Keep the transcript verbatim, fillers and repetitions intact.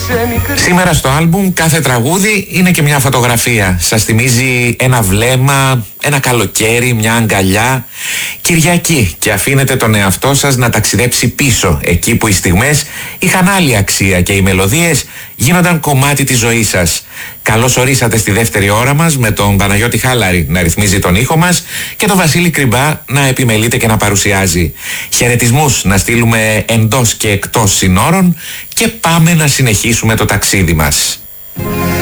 Σήμερα στο άλμπουμ κάθε τραγούδι είναι και μια φωτογραφία. Σας θυμίζει ένα βλέμμα, ένα καλοκαίρι, μια αγκαλιά. Κυριακή, και αφήνετε τον εαυτό σας να ταξιδέψει πίσω, εκεί που οι στιγμές είχαν άλλη αξία και οι μελωδίες γίνονταν κομμάτι της ζωής σας. Καλώς ορίσατε στη δεύτερη ώρα μας, με τον Παναγιώτη Χάλαρη να ρυθμίζει τον ήχο μας και τον Βασίλη Κρυμπά να επιμελείται και να παρουσιάζει. Χαιρετισμούς να στείλουμε εντός και εκτός συνόρων και πάμε να συνεχίσουμε το ταξίδι μας.